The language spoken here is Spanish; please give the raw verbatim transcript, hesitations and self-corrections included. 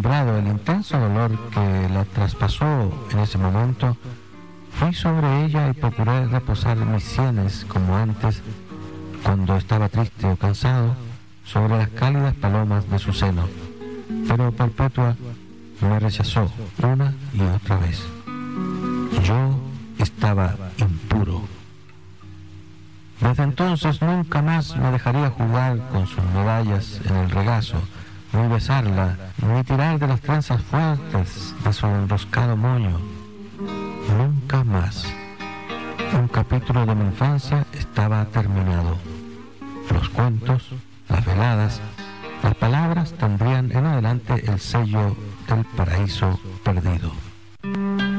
acostumbrado al intenso dolor que la traspasó en ese momento, fui sobre ella y procuré reposar mis sienes como antes, cuando estaba triste o cansado, sobre las cálidas palomas de su seno. Pero Perpetua me rechazó una y otra vez. Yo estaba impuro. Desde entonces nunca más me dejaría jugar con sus medallas en el regazo, ni besarla, ni tirar de las trenzas fuertes de su enroscado moño. Nunca más. Un capítulo de mi infancia estaba terminado. Los cuentos, las veladas, las palabras tendrían en adelante el sello del paraíso perdido.